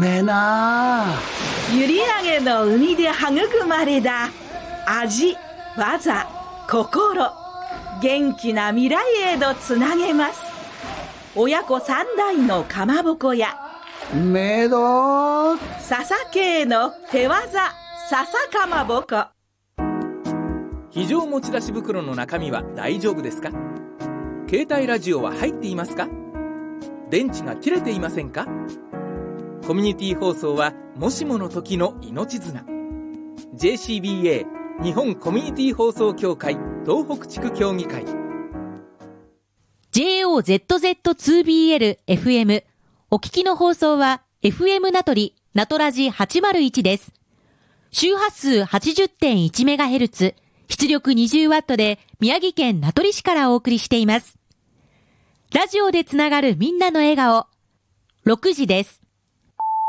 めえなあ。 閖上の海で育まれた味、技、心、元気な未来へとつなげます。親子三代のかまぼこやめど笹系の手技笹かまぼこ。 非常持ち出し袋の中身は大丈夫ですか？携帯ラジオは入っていますか？電池が切れていませんか？コミュニティ放送はもしもの時の命綱。 JCBA 日本コミュニティ放送協会東北地区協議会 JOZZ2BL FM お聞きの放送は FM 名取名取ラジ801です。周波数 80.1MHz 出力 20W で宮城県名取市からお送りしています。ラジオでつながるみんなの笑顔。6時です。